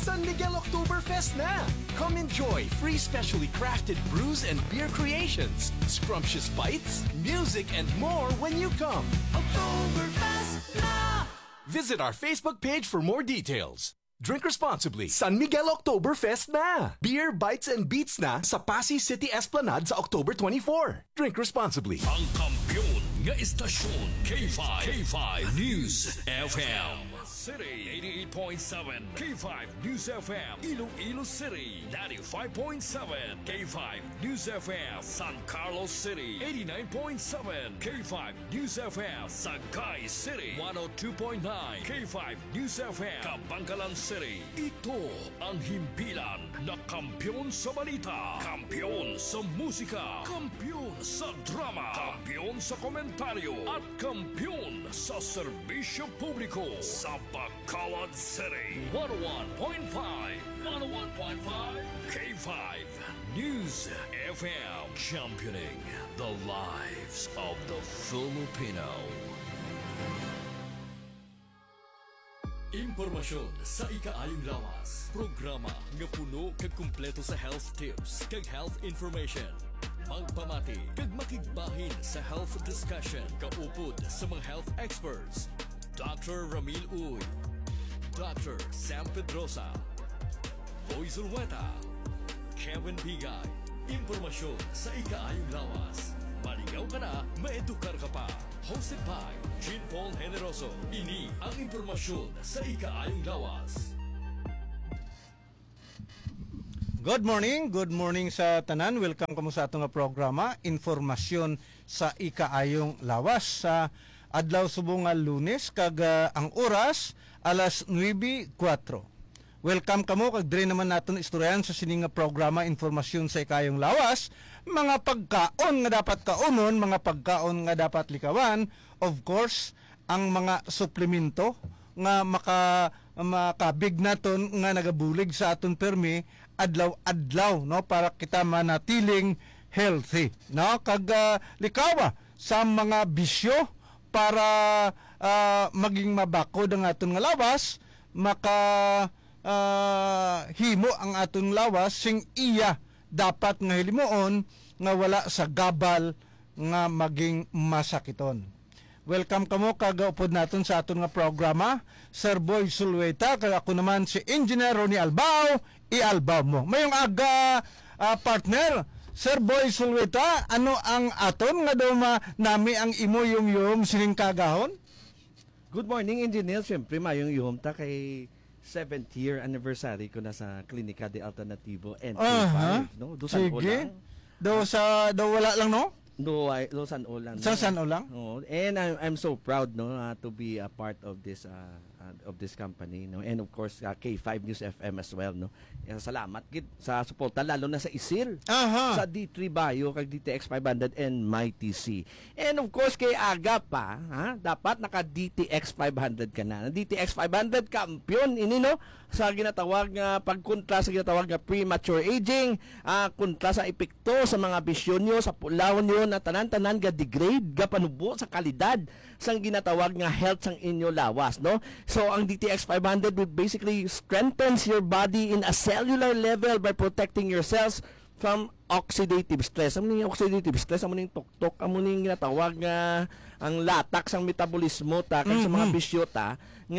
San Miguel Oktoberfest na! Come enjoy free specially crafted brews and beer creations, scrumptious bites, music, and more when you come. Oktoberfest na! Visit our Facebook page for more details. Drink responsibly. San Miguel Oktoberfest na! Beer, bites, and beats na sa Pasay City Esplanade sa October 24. Drink responsibly. Ang kampiyon nga istasyon K5 News FM City 88.7 K5 News FM Iloilo City 95.7 K5 News FM San Carlos City 89.7 K5 News FM Sagay City 102.9 K5 News FM Kabangkalan City. Ito ang himpilan na kampiyon sa balita, kampiyon sa musika, kampiyon sa drama, kampiyon sa komentaryo at kampiyon sa serbisyo publiko sa Bacolod City. 101.5 K5 News FM, championing the lives of the Filipino. Impormasyon sa ikaayong lawas. Programa nga puno kag kumpleto sa health tips kag health information. Magpamati kag makigbahin sa health discussion kaupod sa mga health experts. Dr. Ramil Uy, Dr. Sam Pedrosa, Boy Zulweta, Kevin Bigay. Impormasyon sa ikaayong lawas. Maligaw ka na, maedukar ka pa. Hosted by Jean Paul Generoso. Ini ang impormasyon sa ikaayong lawas. Good morning sa tanan. Welcome kamo sa atong programa, Informasyon sa ikaayong lawas sa adlaw subong nga Lunes kag ang oras alas 9:04. Welcome kamo kag dire naman naton istoryahan sa sining nga programa, Informasyon sa ikaayong lawas, mga pagkaon nga dapat kaunon, mga pagkaon nga dapat likawan, of course, ang mga suplemento nga makabig naton nga nagabulig sa aton permi adlaw-adlaw, no, para kita manatiling healthy, no, kag likawa sa mga bisyo para maging mabakod ang aton nga lawas, himo ang aton lawas sing iya dapat nga hilimuon nga wala sa gabal nga maging masakiton. Welcome kamo kagaupod naton sa aton nga programa, Sir Boy Zulweta, kag ako naman si Engineer Ronnie Albao. I-albaw mo. Mayong aga partner, Sir Boy Zulweta, ano ang aton nga daw nami ang imo yung sining kagahon? Good morning, Engineer. Siyempre, mayong ta kay 7th year anniversary ko na sa Klinika de Alternativo NP5, no? Sige. Daw wala lang, no? Do San O lang. Sa San O lang? Oh, and I'm so proud, no, to be a part of this company, no, and of course K5 News FM as well, no. Salamat gid sa suporta lalo na sa ISIL, sa D3 Bio kag DTX 500 and MyTC. And of course kay aga pa, dapat naka DTX 500 ka na. DTX 500 kampiyon ini, no, sa ginatawag nga pagkontra sa ginatawag nga premature aging, kontra sa epekto sa mga bisyon nyo, sa pulawon nyo na tanan-tanan ga degrade ga panubo sa kalidad sang ginatawag nga health sang inyo lawas, no. So ang DTX 500 will basically strengthens your body in a cellular level by protecting your cells from oxidative stress. Amo ning oxidative stress, amo ning tuktok, amo ning ginatawag nga ang latak sang metabolismo ta kag sa mga bisyo ta nga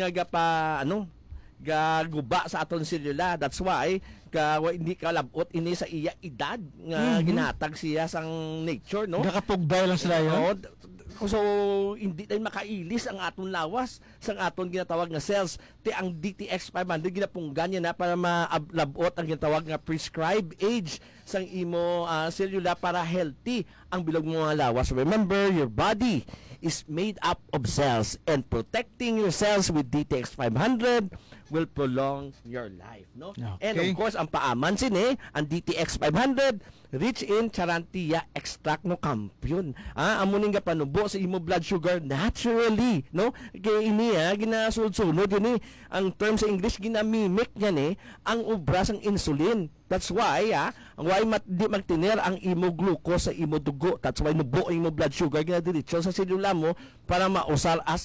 gaguba sa aton selula. That's why hindi ka labot ini sa iya edad nga ginatag siya sang nature, no. Nakapugbay lang sila yun. So hindi tayo makailis ang aton lawas sang aton ginatawag nga cells. Ti ang DTX 500 ginapunggan niya na para malabot ang ginatawag nga prescribed age sang imo selula para healthy ang bilog mo nga lawas. Remember, your body is made up of cells, and protecting your cells with DTX 500 will prolong your life, no? Okay. And of course, ang paaman sini, ang DTX 500 rich in charantia extract, no, kampiyon. Amo ning panubo sa imo blood sugar naturally, no? Kay ini ginasulod-sulod yun ang term sa English ginamimic niyan ang obra sang insulin. That's why di magtiner ang imo glucose sa imo dugo. That's why nubo ang imo blood sugar ginadiretso sa selula mo para mausal as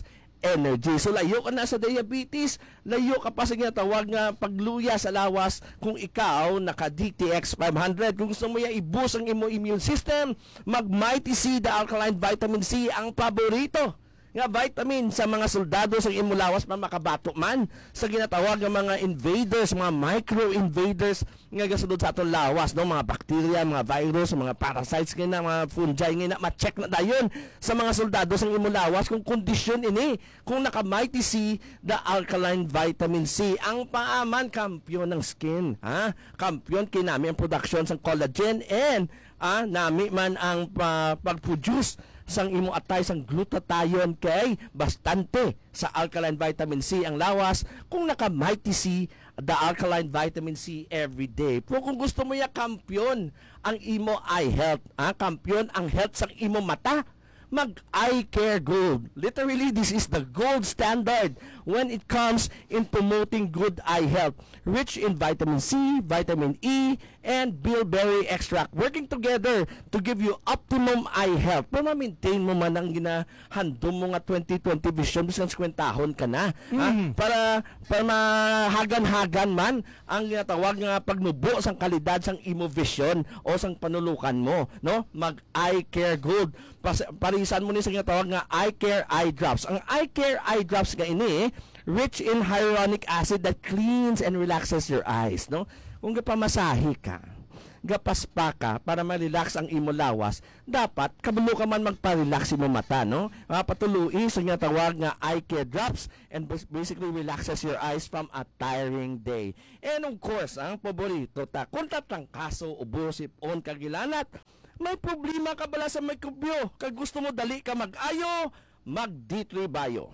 energy. So layo ka na sa diabetes, layo ka pa sa ginatawag nga pagluya sa lawas kung ikaw naka DTX 500. Kung gusto mo i-boost ang imo immune system, mag Mighty C, the alkaline vitamin C ang paborito nga vitamin sa mga soldado sa imo lawas pa makabato man sa ginatawag nga mga invaders, mga micro-invaders nga gasunod sa aton lawas, no? Mga bacteria, mga virus, mga parasites nga mga fungi nga ma-check na dayon sa mga soldado sa imo lawas kung kondisyon ini. Kung naka-Mighty C, the alkaline vitamin C ang paaman kampiyon ng skin, ha? Kampiyon kinami ang production ng collagen and nami man ang pag-produce sang imo atay sang glutathione kay bastante sa alkaline vitamin C ang lawas kung naka Mighty C, the alkaline vitamin C every day. Pero kung gusto mo kampiyon ang imo eye health, kampiyon ang health sang imo mata, mag Eye Care Gold. Literally, this is the gold standard when it comes in promoting good eye health. Rich in vitamin C, vitamin E, and bilberry extract. Working together to give you optimum eye health. Pero ma-maintain mo man ang ginahandom mo nga 20/20 vision bisang 50 ka na. Para mahagan-hagan man ang ginatawag nga pagnubo sang kalidad sang imo vision o sang panulukan mo. No? Mag Eye Care Gold. Parisan mo ni sa ginatawag nga Eye Care Eye Drops. Ang Eye Care Eye Drops nga ini, rich in hyaluronic acid that cleans and relaxes your eyes, no? Kung gapamasahe ka, gapaspa ka para ma-relax ang imo lawas, dapat kabalo ka man magpa-relax imo mata, no? Patuluy sa ginatawag nga Eye Care Drops and basically relaxes your eyes from a tiring day. And of course, ang paborito ta, kung tatrangkaso, ubo, sipon, kagilanat, may problema ka bala sa mikrobyo, kag gusto mo dali ka mag-ayo, mag D3 Bio.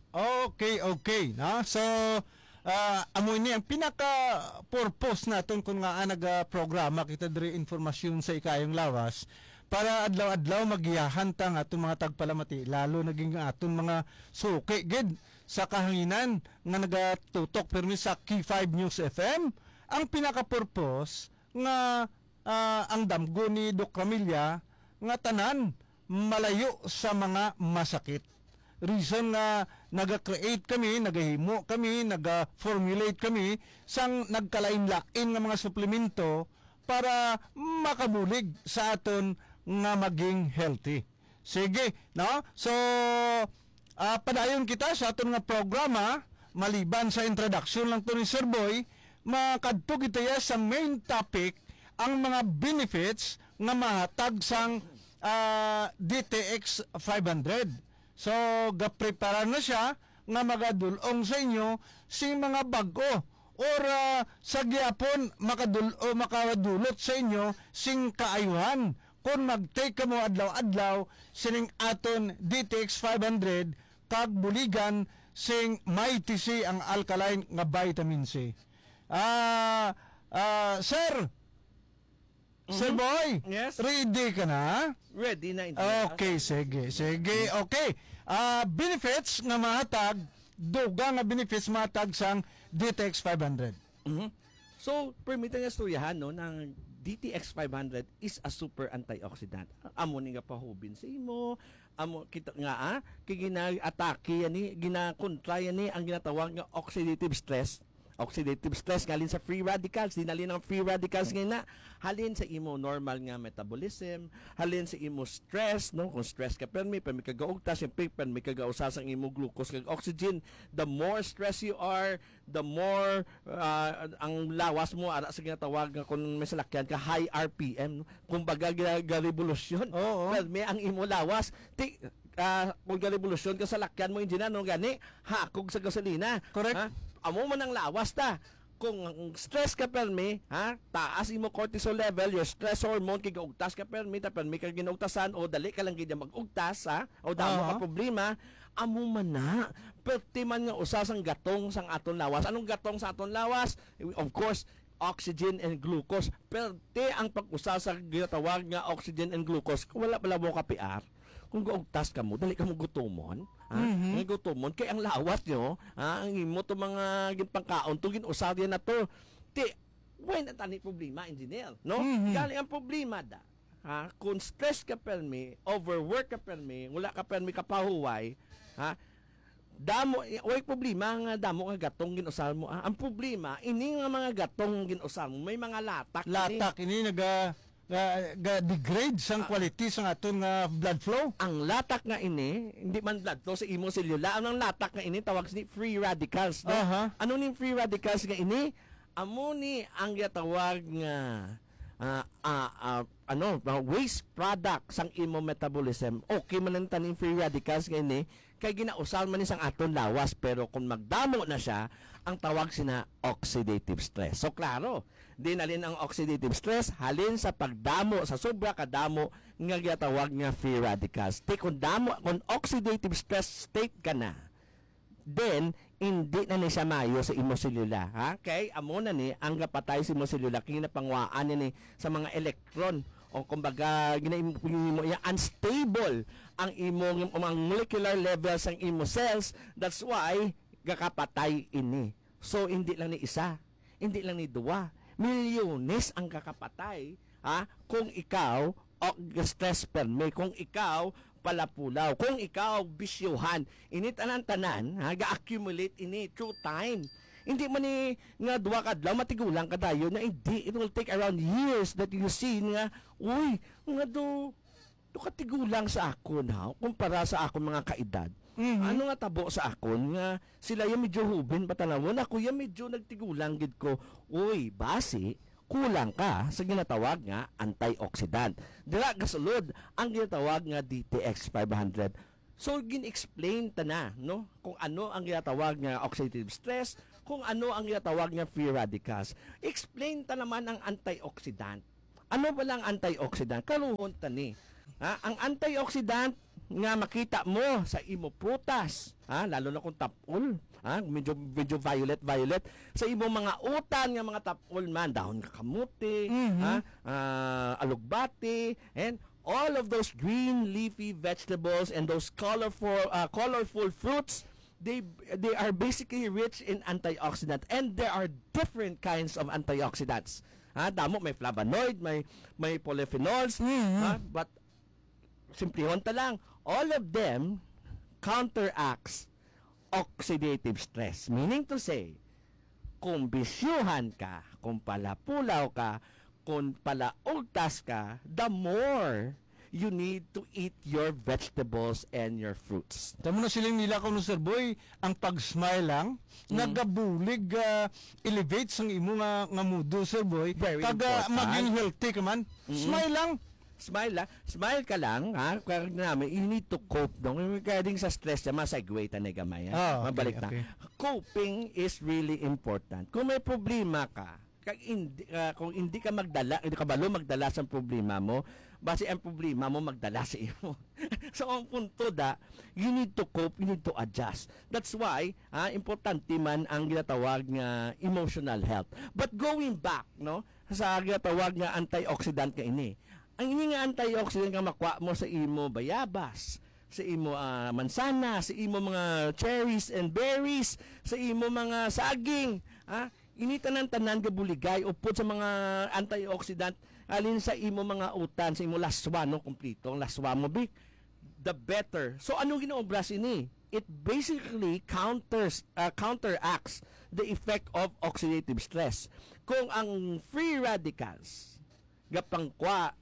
Okay, no? So, amo ini ang pinaka-purpose naton kung nga nag-programa kita diri informasyon sa ikayong lawas para adlaw-adlaw magiyahan ta nga atong mga tagpalamati, lalo naging aton mga suki gid sa kahanginan nga nagatutok permi sa K5 News FM. Ang pinaka-purpose nga ang damgo ni Doc Camilla nga tanan malayo sa mga masakit. Reason nga naga-create kami, nagahimo kami, naga-formulate kami sang nagkalain-lain nga mga suplemento para makabulig sa aton nga maging healthy. Sige, no? So, padayon kita sa aton nga programa, maliban sa introduction lang to ni Sir Boy, makadto kita sa main topic, ang mga benefits nga mahatag sang DTX 500. So, gaprepara na siya nga magadulong sa inyo sing mga bago or sa gyapon makadulot sa inyo sing kaayuhan kung mag-take ka mo adlaw-adlaw sining aton DTX 500 kag buligan sing Mighty C ang alkaline nga vitamin C. Sir, Sir Boy, yes? Ready ka na? Ready na. Okay, sige. Okay. Benefits nga mahatag, duga nga benefits mahatag sang DTX 500. So, permita nga storyahan, no, ng DTX 500 is a super antioxidant. Amo ni nga pahubin sa imo, amo kita nga kay gina-atake yani, gina-kontra yani ang ginatawag nga oxidative stress halin sa free radicals, dinalin ang free radicals ngayon na halin sa imo normal nga metabolism, halin sa imo stress, no? Kung stress ka permi kagaugtas, siyempre permi kagausas ang imo glucose kag oxygen. The more stress you are, the more ang lawas mo ara sa ginatawag nga kung may salakyan ka high RPM, no? Kumbaga revolusyon. Permi ang imo lawas kung revolusyon ka sa lakyan mo engine no gani hakog sa gasolina. Correct. Amo man ang lawas ta. Kung stress ka permi, taas imo cortisol level, your stress hormone kay gaugtas ka permi, ka ginugtasan o dali ka lang gid magugtas, o damo ka problema, amo man na. Perti man nga usa sang gatong sang aton lawas. Anong gatong sa aton lawas? Of course, oxygen and glucose. Perti ang pag-usa sa ginatawag nga oxygen and glucose. Wala pala mo ka PR. Kung gaugtas ka mo, dali ka mo gutomon. Gutomon kay ang lawas nyo, ang imo to mga ginpangkaon to ginusarya na to. When tani problema engineer, no? Galing ang problema da. Kung stress ka permi, overwork ka permi, wala ka permi kapahuway, damo way problema nga damo nga gatong ginusar mo. Ang problema ini nga mga gatong ginusar mo may mga latak. Latak ini degrade sang quality sang aton nga blood flow. Ang latak nga ini hindi man blood flow sa imo selula. Ang latak nga ini tawag ni free radicals. No? Ano ni free radicals nga ini? Amo ni ang gitawag nga waste product sang imo metabolism. Okay man ang taning free radicals nga ini kay ginausal man ni sang aton lawas, pero kung magdamo na siya ang tawag sina oxidative stress. So klaro, di nalin ang oxidative stress halin sa pagdamo sa sobra kadamo nga gitawag nga free radicals. Kung oxidative stress state ka na, then hindi na ni siya mayo sa imo selula. Kay amo na ni ang gapatay sa imo selula kini napangwaan ni sa mga electron o kumbaga ginaimo unstable ang imong molecular levels ang imo cells. That's why gakapatay ini. So hindi lang ni isa, hindi lang ni duwa, milyones ang kakapatay kung ikaw stress perme, kung ikaw palapulaw, kung ikaw bisyuhan, ini tanan-tanan ga-accumulate ini through time. Hindi man ni nga duwa kadlaw matigulang kadayon na hindi, it will take around years that you see nga uy nga do katigulang sa akon kumpara sa akon mga kaedad. Ano nga tabo sa akon nga sila yung medyo hubin patanawon, ako yung medyo nagtigulang gid ko. Uy basi kulang ka sa ginatawag nga antioxidant. Dira gasulod ang ginatawag nga DTX 500. So gin-explain ta na no kung ano ang ginatawag nga oxidative stress, kung ano ang ginatawag nga free radicals. Explain ta naman ang antioxidant. Ano ba lang antioxidant? Karuhon ta ni. Ang antioxidant nga makita mo sa imo prutas, lalo na kung tapol, medyo violet sa imo mga utan nga mga tapol man, dahon kamuti, alugbati, and all of those green leafy vegetables and those colorful fruits, they are basically rich in antioxidant, and there are different kinds of antioxidants. Damo may flavonoid, may polyphenols, but simplihon ta lang, all of them counteracts oxidative stress. Meaning to say, kung bisyuhan ka, kung palapulaw ka, kung palaugtas ka, the more you need to eat your vegetables and your fruits. Tamo na siling nila ko no Sir Boy, ang pag-smile lang, nagabulig elevate sang imo nga mudo Sir Boy, kaga maging healthy ka man. Smile lang. Smile ka lang, kaya namin, you need to cope dong. Regarding sa stress, masagway ta na gamay. Mabalik na. Coping is really important. Kung may problema ka, kung hindi ka balo magdala sa problema mo, base ang problema mo magdala sa iyo. So ang punto you need to cope, you need to adjust. That's why importante man ang ginatawag nga emotional health. But going back sa ginatawag nga antioxidant ka ini. Ang ini nga antioxidant nga makuha mo sa imo bayabas, sa imo mansana, sa imo mga cherries and berries, sa imo mga saging, ini tanan-tanan gabuligay upod sa mga antioxidant alin sa imo mga utan, sa imo laswa kompleto ang laswa mo big, the better. So ano ginaobras ini? It basically counteracts the effect of oxidative stress. Kung ang free radicals gapangkwa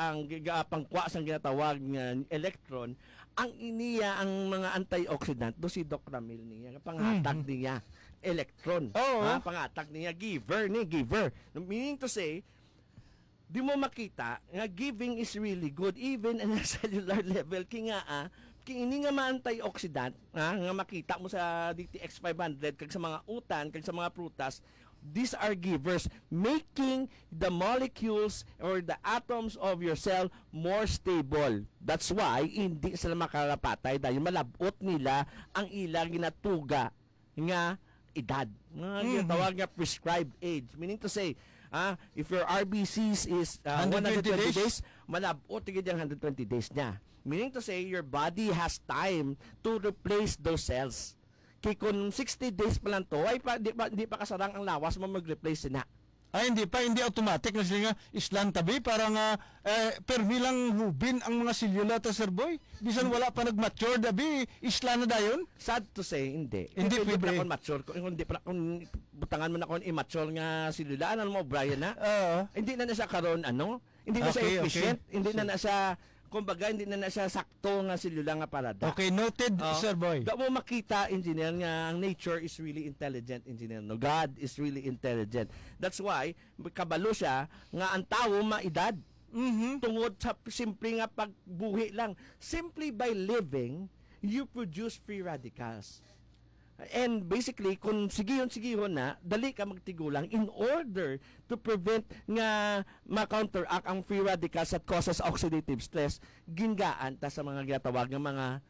sa ginatawag nga electron, ang iniya ang mga antioxidant do si Doc Ramil niya panghatag niya electron. Panghatag niya giver. Meaning to say, di mo makita nga giving is really good even in a cellular level kinga ini nga antioxidant nga makita mo sa DTX 500 kag sa mga utan kag sa mga prutas. These are givers, making the molecules or the atoms of your cell more stable. That's why hindi sila makarapatay dahil malabot nila ang ilang ginatuga nga edad. Tawag nga prescribed age. Meaning to say, if your RBCs is 120 days, malabot tigid yung 120 days niya. Meaning to say, your body has time to replace those cells. Kung 60 days pa lang to, di pa kasarang ang lawas mo mag-replace na. Ay, hindi automatic na sila nga islan tabi para nga permi lang hubin ang mga selula ta Sir Boy. Bisan wala pa nag-mature dabi, islan na dayon. Sad to say, hindi. Hindi Kung pwede. pa ako mature, kung butangan mo na akong immature nga selula, ano mo, Brian, na? Hindi na siya karon hindi na siya efficient, hindi na siya, kumbaga, hindi na siya sakto nga selula nga parada. Okay, noted, Sir Boy. Da mo makita, engineer, nga ang nature is really intelligent, engineer. No? God is really intelligent. That's why, kabalo siya, nga ang tao maedad. Tungod sa simple nga pagbuhi lang. Simply by living, you produce free radicals. And basically, kung sigihon na, dali ka magtigulang in order to prevent nga ma-counteract ang free radicals that causes oxidative stress, gingaan ta sa mga ginatawag ng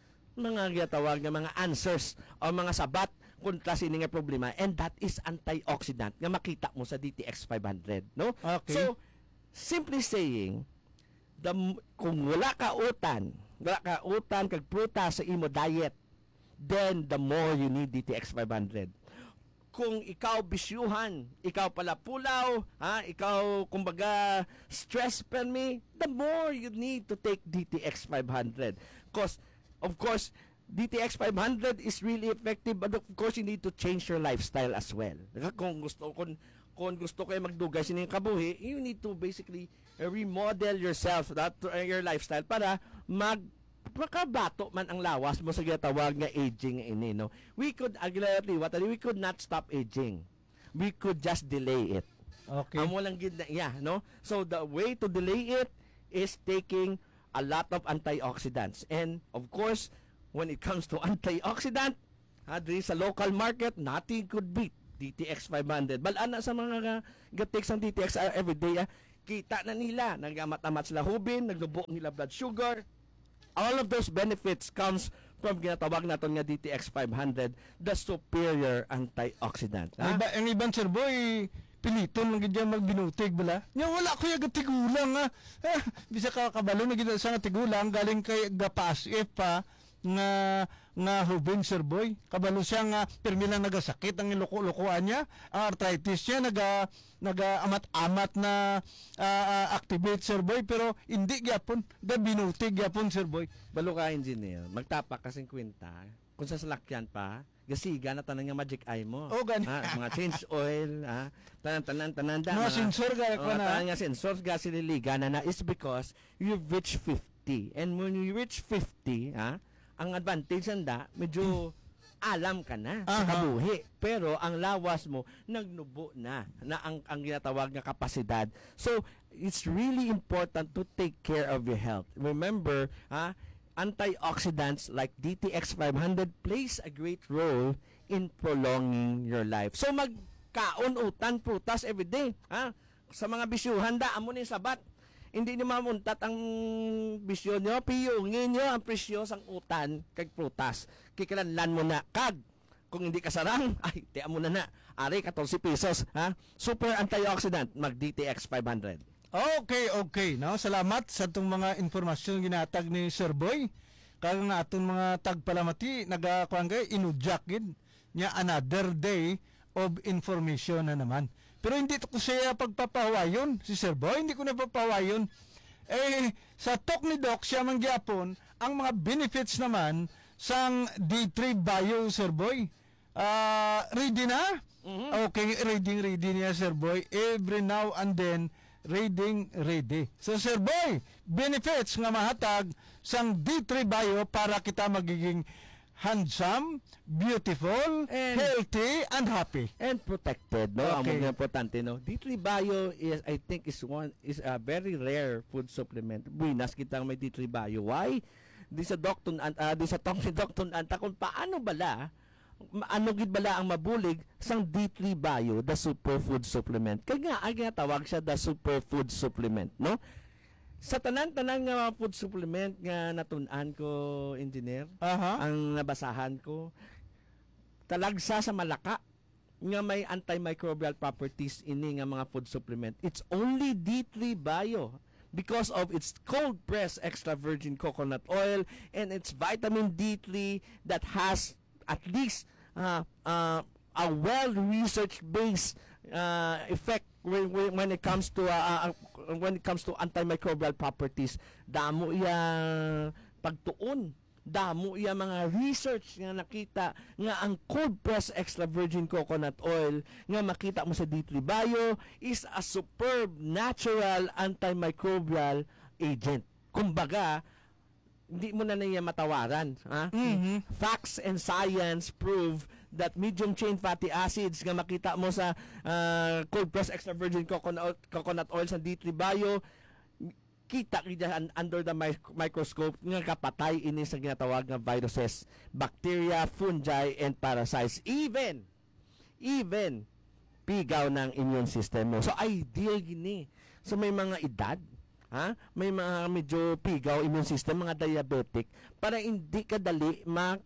mga answers o mga sabat kontra sini nga problema, and that is antioxidant nga makita mo sa DTX 500, no? Okay. So, simply saying, kung wala ka utan kag prutas sa imo diet, then the more you need DTX 500. Kung ikaw bisyuhan, ikaw pala pulaw, ikaw kumbaga stress me, the more you need to take DTX 500. Because, of course, DTX 500 is really effective, but of course, you need to change your lifestyle as well. Kung gusto kayo magdugay sining kabuhi, you need to basically remodel yourself, your lifestyle, para makabato man ang lawas mo sa ginatawag nga aging ini, no? We could not stop aging. We could just delay it. Okay. Amo lang gid na no? So the way to delay it is taking a lot of antioxidants. And of course, when it comes to antioxidant, sa local market, nothing could beat DTX 500. Balaan na sa mga gatiks ang DTX everyday, kita na nila, nagamat-amat sila hubin, naglubo nila blood sugar. All of those benefits comes from ginatawag natin nga DTX 500, the superior antioxidant. Ang ibang Sir Boy, piliton lang gidya magbinutig bala. Nya wala ko yung tigulang bisa ka kabalo na gid sa tigulang galing kay gapas pa nga hubing Sir Boy. Kabalo siya nga permi lang nagasakit ang iloko-lokoan niya, ang arthritis niya naga-amat-amat na activate Sir Boy, pero hindi gyapon binutig gyapon Sir Boy. Balo ka, engineer, magtapak ka 50 kung sa salakyan pa, gasiga na tanan nga magic eye mo. Gani. Mga change oil, tanan mga sensor gaya ko na. Tanan nga sensor gasililiga na is because you've reached 50. And when you reach 50, ang advantage nanda, medyo alam ka na sa kabuhi. Pero ang lawas mo, nagnubo na ang ginatawag nga kapasidad. So, it's really important to take care of your health. Remember, antioxidants like DTX 500 plays a great role in prolonging your life. So, magkaon-utan prutas everyday. Sa mga bisyuhan, amo ni sabat. Hindi nyo mamuntat ang bisyo nyo, piyungin nyo ang presyo sang utan kag prutas. Kikilanlan mo na, kag kung hindi ka sarang, ay, tiyan mo na. Ari, 14 pesos. Super antioxidant, mag DTX 500. Okay. No? Salamat sa itong mga informasyon ginatag ni Sir Boy. Kaya nga itong mga tagpalamati, nagakuanggay, inudjakid niya another day of information na naman. Pero hindi ko siya pagpapawayon, si Sir Boy, hindi ko na papawayon. Sa talk ni Doc, siya mangyapon, ang mga benefits naman sang D3 Bio, Sir Boy. Ready na? Okay, ready niya, Sir Boy. Every now and then, ready. So, Sir Boy, benefits nga mahatag sang D3 Bio para kita magiging handsome, beautiful, and healthy, and happy. And protected, no? Okay. Ang mga importante, no? D3 Bio is, I think, is a very rare food supplement. Buinas kitang may D3 Bio. Why? Di sa Docton Anta, kung paano bala, gid bala ang mabulig sang D3 Bio, the superfood supplement. Kaya nga, ay tawag siya the superfood supplement, no? Sa tanan-tanan nga food supplement nga natun-an ko, engineer, ang nabasahan ko, talagsa sa malaka nga may antimicrobial properties ini nga mga food supplement. It's only D3 Bio because of its cold-pressed extra virgin coconut oil and its vitamin D3 that has at least a well-researched based effect when it comes to antimicrobial properties, damo iya pagtuon, damo iya mga research nga nakita nga ang cold press extra virgin coconut oil nga makita mo sa D3 Bio is a superb natural antimicrobial agent. Kumbaga, hindi mo na niya matawaran. Ha? Facts and science prove that medium chain fatty acids nga makita mo sa cold press extra virgin coconut oil sa D3 Bio, kita under the microscope nga kapatay ini sa ginatawag nga viruses, bacteria, fungi, and parasites. Even pigaw ng immune system mo. So ideal gini. So may mga edad, may mga medyo pigaw immune system, mga diabetic, para hindi ka dali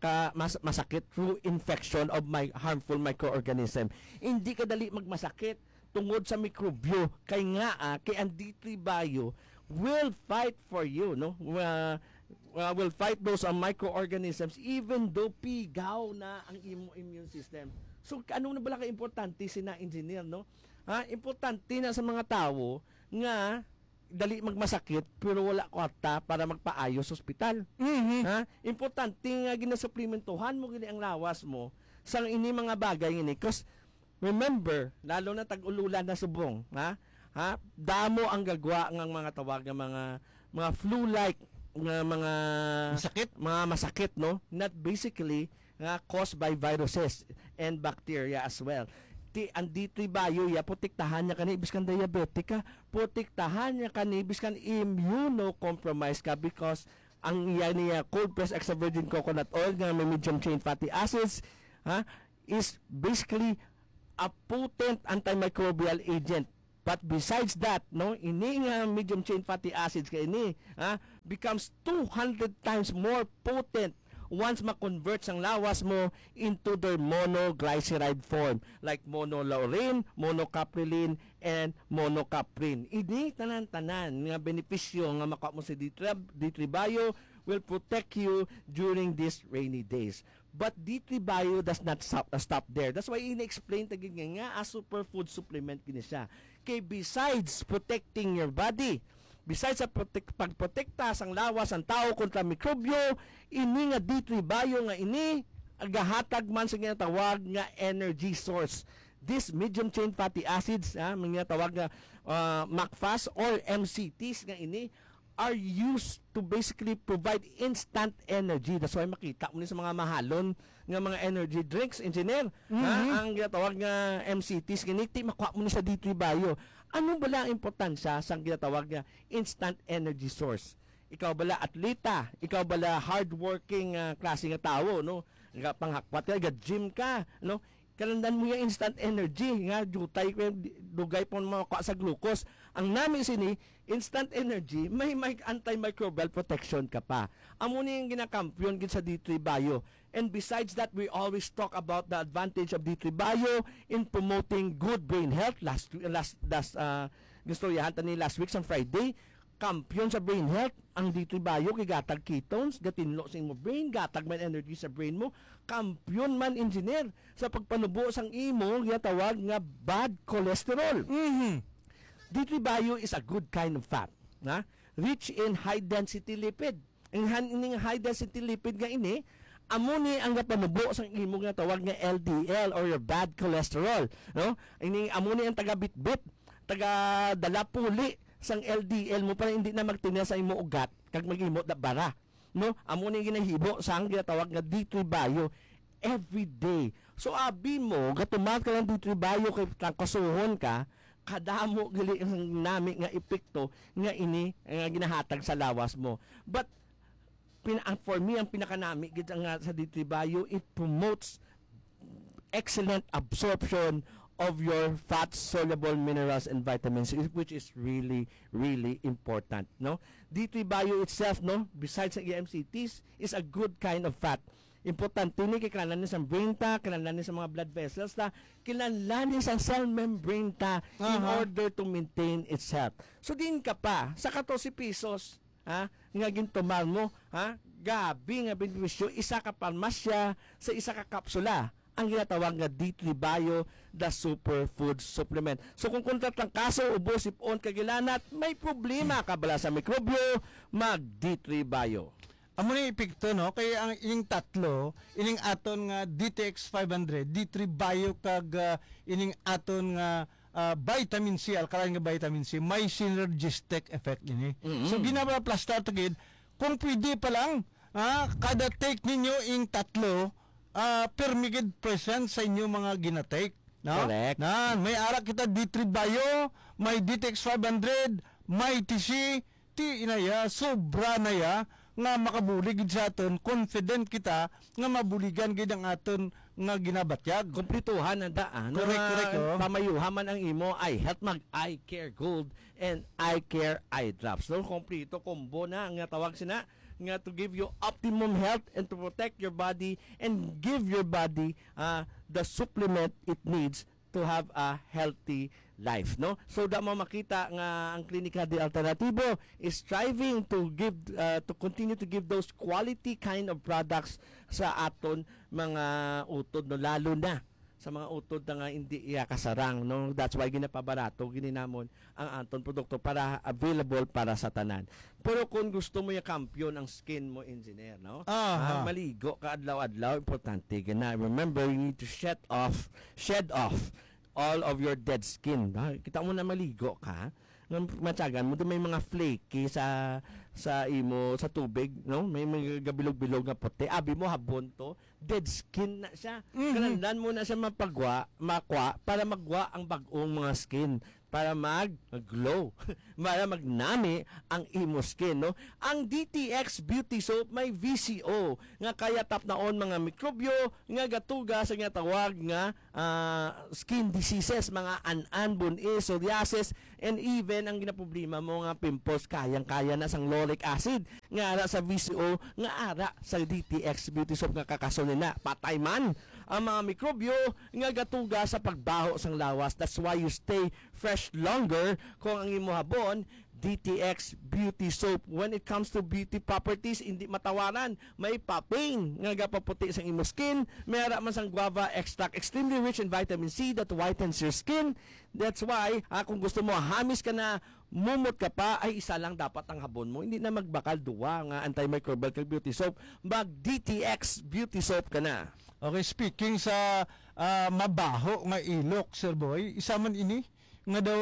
masakit through infection of harmful microorganism. Hindi ka dali magmasakit tungod sa mikrobyo. Kay ang D3 Bio will fight for you, no? Will fight those microorganisms even though pigaw na ang immune system. So ano na bala ka importante sina engineer, no? Importante na sa mga tao nga dali magmasakit pero wala kwarta para magpaayos sa ospital. Importante nga ginasuplementuhan mo gini ang lawas mo sa ini mga bagay ini, because remember, lalo na tag-ululan na subong, damo ang gagwa ng mga tawag ng mga flu-like nga mga masakit, no, not basically caused by viruses and bacteria as well. Ang D3 Bio protektahan niya kani biskan diabetic ka, protektahan niya kani biskan immunocompromised ka, because ang niya cold press extra virgin coconut oil nga may medium chain fatty acids is basically a potent antimicrobial agent. But besides that, no, ini nga medium chain fatty acids kay ini becomes 200 times more potent once ma-convert ang lawas mo into their monoglyceride form, like monolaurin, monocaprilin, and monocaprin. Ini tanan-tanan nga benepisyo nga makuha mo sa D3 Bio will protect you during these rainy days. But D3 Bio does not stop there. That's why ini-explain tagin nga a superfood supplement kini siya. Kay besides protecting your body, besides sa pagprotekta sang lawas ang tao kontra mikrobyo, ini nga D3 Bio nga ini agahatag man sa ginatawag nga energy source. This medium chain fatty acids, mga tawag nga MACFAs or MCTs nga ini are used to basically provide instant energy. That's why makita mo ni sa mga mahalon nga mga energy drinks, engineer, ang ginatawag nga MCTs ganiti makuha mo ni sa D3 Bio. Ano bala ang importansya sa ginatawag nga instant energy source? Ikaw bala atleta, ikaw bala hardworking klase nga tao, no? Nga panghakwat ka, gym ka, no? Kalandan mo yung instant energy nga jutay ko dugay po makuha sa glucose. Ang namin sini instant energy may antimicrobial protection ka pa. Amo ni yung ginakampiyon gid sa D3 Bio. And besides that, we always talk about the advantage of D3 Bio in promoting good brain health. Gistoryahan ta ni last week sa Friday, kampiyon sa brain health ang D3 Bio kay gatag ketones, gatinlo sa imo brain, gatag man energy sa brain mo. Kampiyon man engineer sa pagpanubo sang imo gitawag nga bad cholesterol. D3 Bio is a good kind of fat, rich in high density lipid. Ang high density lipid nga ini amo ni ang panubo sang imo nga tawag nga LDL or your bad cholesterol, no? Ini amo ni ang taga bitbit, taga dala puli sang LDL mo para hindi na magtinya sa imo ugat kag magimot na bara, no? Amo ni ginahibo sang ginatawag nga D3 Bio every day. So abi mo gatumat ka lang D3 Bio kay kasuhon ka, kadamo gali ang nami nga epekto nga ini nga ginahatag sa lawas mo. But for me ang pinakanami gid nga sa D3 Bio, it promotes excellent absorption of your fat soluble minerals and vitamins, which is really important, no? D3 Bio itself, no, besides the MCTs, is a good kind of fat. Importante ni kay kinahanglan sa brain ta, kinahanglan sa mga blood vessels ta, kinahanglan sa cell membrane ta in order to maintain its health. So din ka pa sa 14 pesos nga gintumal mo, gabi nga benepisyo, isa ka parmasya sa isa ka kapsula. ang ginatawag nga D3 Bio, the superfood supplement. So kung lang kaso, ubos, ipon, kagilanat, may problema ka bala sa mikrobyo, mag D3 Bio. Amo ni epekto no kay ang ining tatlo ining aton nga DTX 500 D3 Bio kag ining aton nga vitamin C alkaline nga vitamin C may synergistic effect ini. So ginaba plasta tagid kung pwede pa lang kada take ninyo ing tatlo permigid present sa inyo mga ginatake no? Correct. May ara kita D3 Bio, may DTX 500, may TC, inaya sobra na ya nga makabulig sa aton, confident kita nga mabuligan gid ang aton nga ginabatyag. Kumplituhan ang daan. Correct. Pamayuhan man ang imo eye health mag eye care gold and eye care eye drops. So kompleto combo na nga tawag sina nga to give you optimum health and to protect your body and give your body the supplement it needs to have a healthy life, no? So da mo makita nga ang Klinika de Alternativo is striving to give to continue to give those quality kind of products sa aton mga utod, no, lalo na sa mga utod na nga hindi kasarang, no? That's why ginapabarato gininamon ang aton produkto para available para sa tanan. Pero kung gusto mo yung kampiyon ang skin mo, engineer, no? Maligo ka adlaw-adlaw, importante gina. Remember, you need to shed off all of your dead skin. Kita mo na maligo ka, matyagan mo, may mga flaky sa imo sa tubig, no? May mga gabilog-bilog nga puti. Abi mo habon to, dead skin na siya. Kanandan mo na siya makwa para magwa ang bagong mga skin, para mag-glow, para magnami ang imo skin, no? Ang DTX Beauty Soap may VCO nga kaya tap naon mga mikrobyo nga gatuga sa nga tawag nga skin diseases, mga anan, bun-i, psoriasis, and even ang ginaproblema mo nga pimples, kayang-kaya na sang lauric acid nga ara sa VCO, nga ara sa DTX Beauty Soap nga kakason na patay man ang mga mikrobyo nga gatuga sa pagbaho sang lawas. That's why you stay fresh longer kung ang imo habon DTX Beauty Soap. When it comes to beauty properties, hindi matawaran. May papain nga gapaputi sa imo skin. May ara man sang guava extract, extremely rich in vitamin C that whitens your skin. That's why kung gusto mo hamis ka na, mumot ka pa, ay isa lang dapat ang habon mo. Hindi na magbakal duwa nga antimicrobial kag beauty soap. Mag DTX Beauty Soap ka na. Okay, speaking sa mabaho nga ilok, Sir Boy, isa man ini nga daw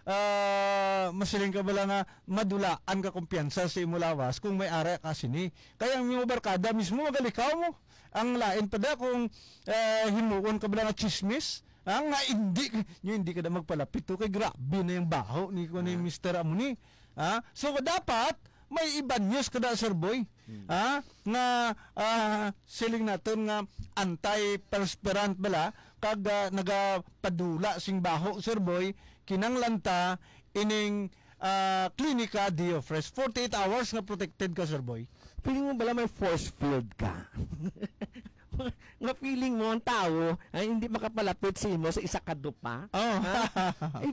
masiling ka bala nga madulaan ka kumpiyansa sa imo lawas kung may ara ka sini. Kaya ang imo barkada mismo magalikaw mo. Ang lain pa da kung himuon ka bala nga chismis, nga hindi ka na magpalapit to kay grabe na yung baho ni ko ni Mr. Amuni. So dapat may iban news kada, Sir Boy. Nga siling naton nga anti-perspirant bala kag nagapadula sing baho, Sir Boy, kinanglanta ining Klinika Diofresh 48 hours nga protected ka, Sir Boy. Feeling mo bala may force field ka? Nga feeling mo ang tao ay hindi makapalapit sa imo sa isa kadupa? Ay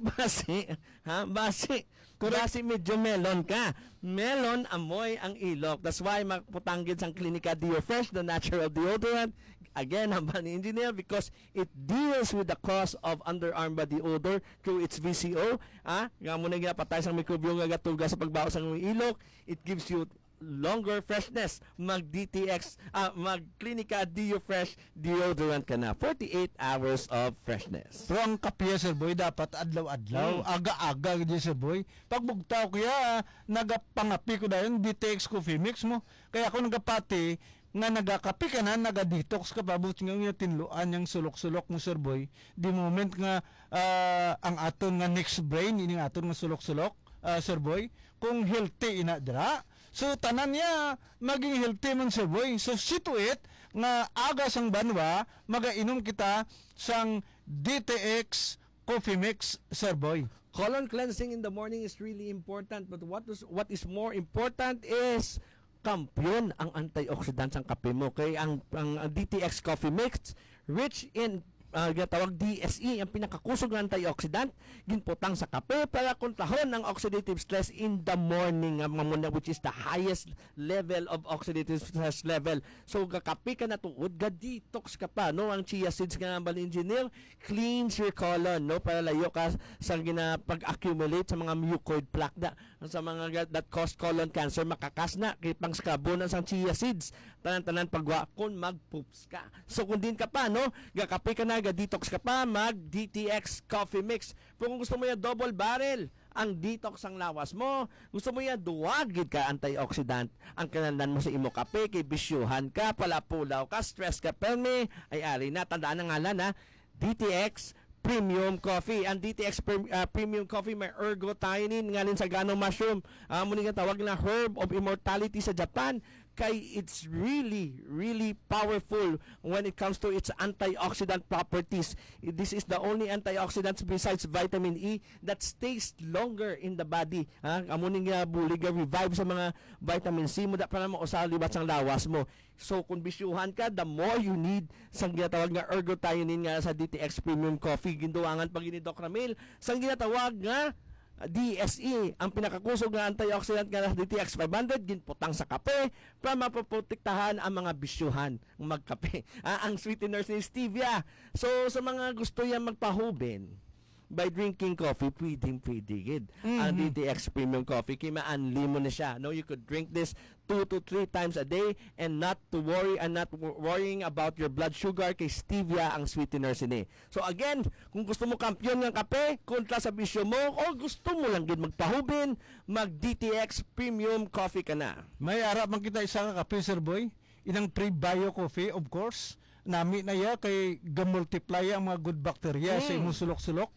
base medyo melon ka. Melon amoy ang ilok. That's why magputanggid sang Klinika Diofresh, the natural deodorant. Again, hamba ni engineer, because it deals with the cause of underarm body odor through its VCO. Nga mo na patay sang mikrobyo nga gatuga sa pagbaho sang ilok. It gives you longer freshness. Mag Klinika Diofresh deodorant ka na. 48 hours of freshness. Pero ang kape, Sir Boy, dapat adlaw-adlaw, aga-aga gid, Sir Boy. Pag bugtaw kuya, nagapangapi ko dayon DTX Coffee Mix mo. Kaya ako nagapati nga nagakapi ka na, naga-detox ka pa, buti nga tinluan yung sulok-sulok mo, Sir Boy. Di moment nga ang aton nga next brain, ining aton nga sulok-sulok, Sir Boy, kung healthy ina dira. So tanan niya maging healthy man, Sir Boy. So situate nga aga sang banwa magainom kita sang DTX Coffee Mix, Sir Boy. Colon cleansing in the morning is really important, but what is more important is kampiyon ang antioxidants ang kape mo. Kay ang DTX Coffee Mix rich in ginatawag DSE, ang pinakakusog na antioxidant, ginputang sa kape para kontrahon ang oxidative stress in the morning, which is the highest level of oxidative stress level. So kakape ka na tuod, ga-detox ka pa, no? Ang chia seeds nga bali engineer, cleans your colon, no? Para layo ka sa pag-accumulate sa mga mucoid plaque sa mga that cause colon cancer, makakas na kay pang skabonan sang chia seeds, tanan-tanan pagwa kon mag-poops ka. So kung din ka pa, no? Gakape ka na, ga-detox ka pa, mag-DTX coffee mix. Pero kung gusto mo yung double barrel, ang detox ang lawas mo, gusto mo yan duwagid ka antioxidant, ang kanalan mo sa imo kape, kay bisyuhan ka, palapulaw ka, stress ka, perme, ay ari na, tandaan ang ngalan ha, DTX Premium Coffee. Ang DTX Premium Coffee may ergothioneine ngalin sa gano mushroom. Muna nga tawag na herb of immortality sa Japan. Kay it's really powerful when it comes to its antioxidant properties. This is the only antioxidants besides vitamin E that stays longer in the body. Amuning bulig revive sa mga vitamin C mo da para mo usalibat sang lawas mo. So kung bisyuhan ka, the more you need sang ginatawag nga ergothioneine nga sa DTX Premium Coffee. Ginduwangan pag ni Doc Ramil sang ginatawag nga DSE, ang pinakakusog na antioxidant nga sa DTX 500, ginputang sa kape para mapoprotektahan ang mga bisyuhan ng magkape. Ang sweeteners ni stevia. So sa mga gusto yan magpahubin by drinking coffee, pwede gid. Ang DTX Premium Coffee, kaya ma-unli mo na siya. No, you could drink this 2 to 3 times a day and not worrying about your blood sugar, kay stevia ang sweeteners ini. So again, kung gusto mo kampiyon ng kape kontra sa bisyo mo, o gusto mo lang din magpahubin, mag DTX Premium Coffee ka na. May ara man kita isa ka kape, Sir Boy. Inang pre-bio coffee, of course. Nami na ya kay ga-multiply ang mga good bacteria sa imong sulok-sulok.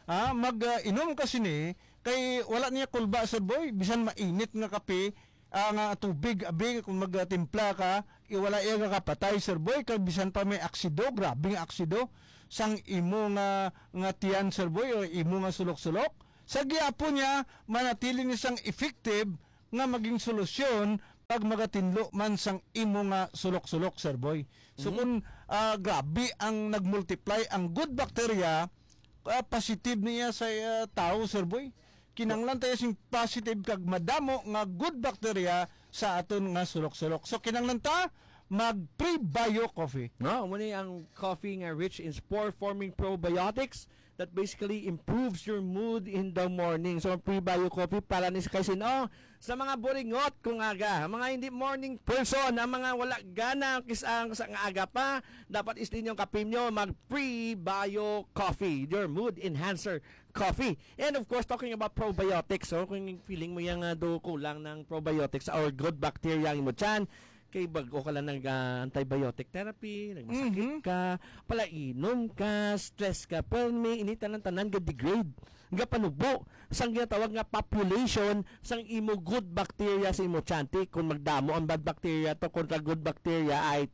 Mag-inom kasi ni kay wala niya kulba, Sir Boy. Bisan mainit nga kape, nga tubig abi kung magtimpla ka, wala iya nga kapatay, Sir Boy. Kag bisan pa may aksido, grabing aksido sang imo nga tiyan, Sir Boy, o imo nga sulok-sulok. Sa giapo niya manatili ni sang effective nga maging solusyon pag magatinlo man sang imo nga sulok-sulok, Sir Boy. So kung grabe ang nagmultiply ang good bacteria, positive niya sa tao, Sir Boy. Kinanglan tayo sing positive kag madamo nga good bacteria sa aton nga sulok-sulok. So kinanglan ta mag pre-bio coffee. No, muna ang coffee nga rich in spore-forming probiotics that basically improves your mood in the morning. So pre-bio coffee para ni kasi sa mga boringot kung aga, mga hindi morning person, ang mga wala gana kisang sa aga pa, dapat istin yung kape nyo, mag pre-bio coffee, your mood enhancer coffee. And of course, talking about probiotics, so kung feeling mo yung kulang ng probiotics or good bacteria mo dyan, kay bago ka lang antibiotic therapy, nagmasakit ka, palainom ka, stress ka, pero may initan ng tanan ga degrade, ga panubo, sang ginatawag nga population sang imo good bacteria sa imo tiyanti. Kung magdamo ang bad bacteria to kontra good bacteria ay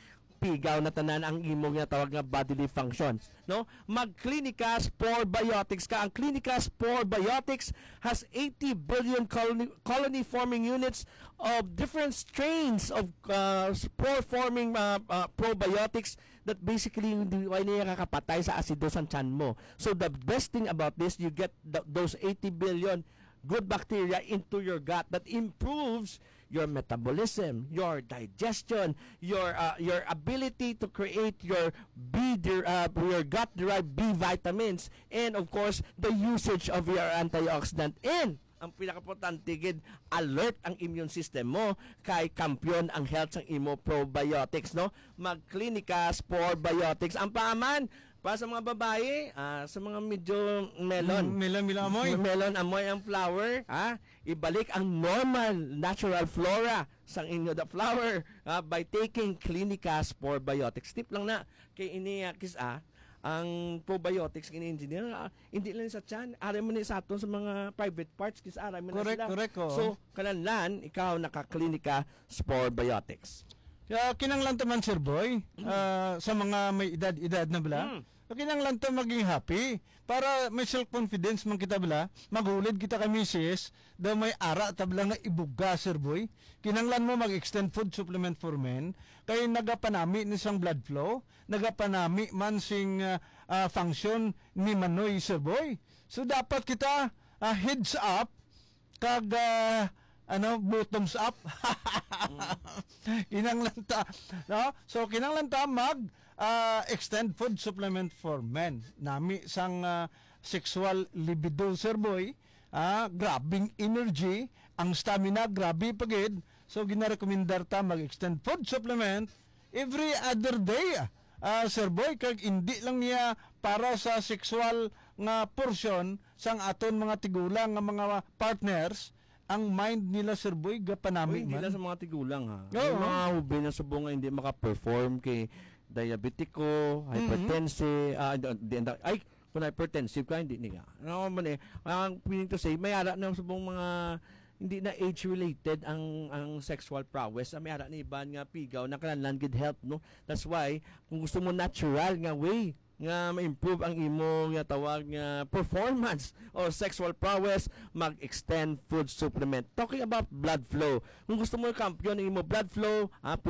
pigaw na tanan ang imo ginatawag nga bodily functions, no? Mag Clinica Spore Biotics ka. Ang Clinica Spore Biotics has 80 billion colony forming units of different strains of spore forming probiotics that basically hindi niya kakapatay sa asido sa tiyan mo. So the best thing about this, you get those 80 billion good bacteria into your gut that improves your metabolism, your digestion, your ability to create your gut-derived B vitamins, and of course the usage of your antioxidant. And ang pinaka-importante gid, alert ang immune system mo kay kampiyon ang health ng imo probiotics, no? Mag Clinica Spore Biotics. Ang paaman para sa mga babae, sa mga medyo melon. Melon amoy ang flower, ibalik ang normal natural flora sang inyo the flower by taking Clinica Spore Biotics. Tip lang na kay ini ang probiotics kini engineer, hindi lang sa tiyan, aray mo ni sa aton sa mga private parts, kis aray mo na sila. Correct. So kananlan ikaw naka-Clinica Spore Biotics. Kinanglan taman, Sir Boy, sa mga may edad na bala, kinanglan ta maging happy para may self-confidence man kita bala, maghulid kita kay misis, daw may ara tabla nga ibuga sir boy. Kinanglan mo mag-extend food supplement for men, kay nagapanami ni sang blood flow, nagapanami man sing function ni manoy sir boy. So dapat kita heads up kag bottoms up. Kinanglan ta, no? So kinanglan ta mag extend food supplement for men. Nami sang sexual libido sir boy, grabing energy, ang stamina grabe pagid. So ginarekomendar ta mag-extend food supplement every other day. Sir boy, kag hindi lang niya para sa sexual nga portion sang aton mga tigulang nga mga partners, ang mind nila sir boy gapanami man. Hindi lang sa mga tigulang ha. Yung mga hubin na subong nga hindi maka-perform kay diabetiko, hypertensive, kung hypertensive ka, hindi niya. Ano man ang meaning to say, may ara na subong mga hindi na age-related ang sexual prowess. May ara na iban nga pigaw na kanang good health, no? That's why, kung gusto mo natural nga way, nga ma-improve ang imo nga tawag nga performance or sexual prowess, mag-extend food supplement. Talking about blood flow. Kung gusto mo kampiyon ang imo blood flow,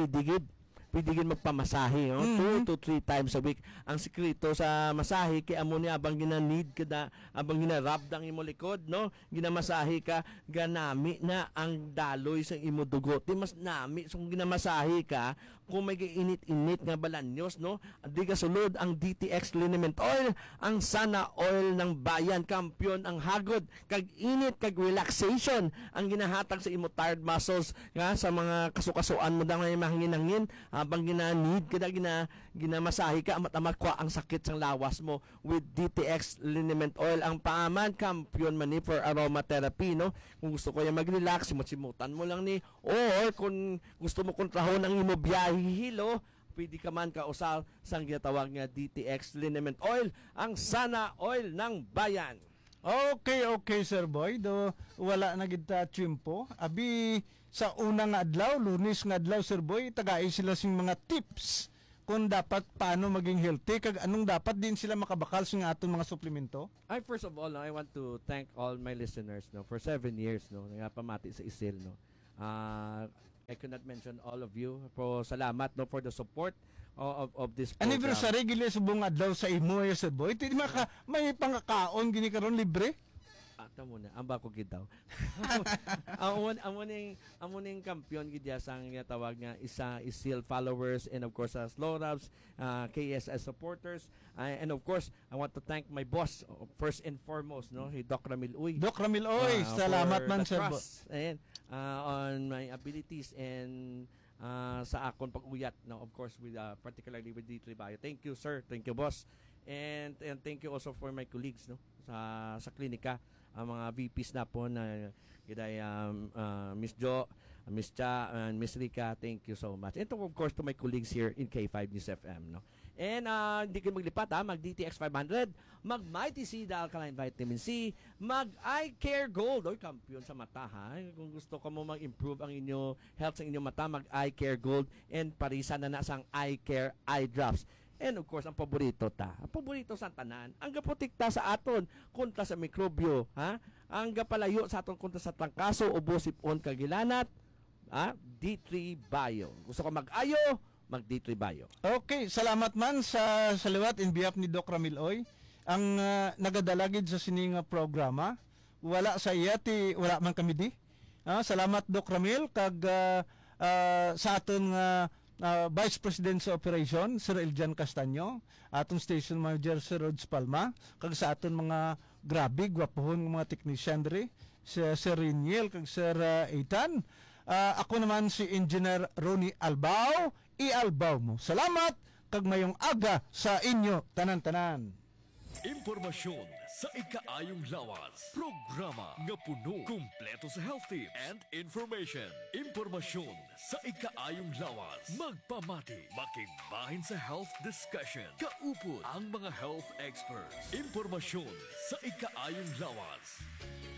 pwede gid magpamasahe, no? 2 to 3 times a week. Ang sekreto sa masahe kay amo ni abang gina-need kada abang gina-rub ang imo likod, no? Ginamasahe ka ganami na ang daloy sa imo dugo. Di mas nami so kung ginamasahe ka, kung may init-init nga balanyos, no? Di ka sulod ang DTX liniment oil, ang sana oil ng bayan, kampiyon ang hagod kag init kag relaxation ang ginahatag sa imo tired muscles nga sa mga kasukasuan mo daw nga mahingin-hangin. Habang gina-need kada ginamasahe ka amat kwa ang sakit sang lawas mo with DTX liniment oil, ang paaman kampiyon man ni for aromatherapy, no? Kung gusto ko yung mag-relax, simutan mo lang ni, or kung gusto mo kontrahon ang imo biyahe hilo, pwede ka man kausal sang ginatawag nga DTX liniment oil, ang sana oil ng bayan. Okay, Sir Boy. Do wala na gid ta tiyempo. Abi sa unang adlaw, Lunes nga adlaw, Sir Boy, tagay sila sing mga tips kung dapat paano maging healthy kag anong dapat din sila makabakal sa aton mga suplemento. First of all, no, I want to thank all my listeners, no, for 7 years, no, nagapamati sa ISIL, no. I could not mention all of you. Pero salamat, no, for the support of this program. Anniversary gili subong adlaw sa imo, Sir Boy. Ti may pangakaon gini karon libre. Tamo na, ang bako gid daw. Amo ning kampiyon gid sang tawag nga isa ISIL followers and of course Slow Rabs, KSS supporters, and of course I want to thank my boss first and foremost, no, si Doc Ramil Uy. Doc Ramil Uy, salamat man sir. And on my abilities and sa akon pag-uyat, no, of course with particularly with D3 Bio. Thank you sir, thank you boss. And thank you also for my colleagues, no, sa klinika, ang mga VPs na po na giday Miss Jo, Miss Cha, and Miss Rica, thank you so much. And of course to my colleagues here in K5 News FM, no. And hindi kayo maglipat mag DTX 500, mag Mighty C Alkaline Vitamin C, mag Eye Care Gold, oy kampiyon sa mata ha. Kung gusto ka mo mag-improve ang inyo health sa inyong mata, mag Eye Care Gold, and parisa na sang Eye Care Eye Drops. And of course, ang paborito sa tanan, ang gaprotekta sa aton kontra sa mikrobyo, ha? Ang gapalayo sa aton kontra sa trangkaso, ubo, sipon, kagilanat, D3 Bio. Gusto ko mag-ayo, mag D3 Bio. Okay, salamat man sa liwat in behalf ni Doc Ramil Oy. Ang nagadalagid sa sininga programa, wala sa iya wala man kami di. Salamat Doc Ramil kag sa aton Vice President sa Operation, Sir Eljan Castaño, atong Station Manager, Sir Rods Palma, kag sa aton mga grabe, gwapohon mga technician diri, Sir Riniel, kag Sir Eitan. Ako naman si Engineer Ronnie Albao, i-albaw mo. Salamat, kag mayong aga sa inyo, tanan-tanan. Impormasyon sa ikaayong lawas. Programa nga puno, kumpleto sa health tips and information. Impormasyon sa ikaayong lawas. Magpamati, makigbahin sa health discussion. Kaupod ang mga health experts. Impormasyon sa ikaayong lawas.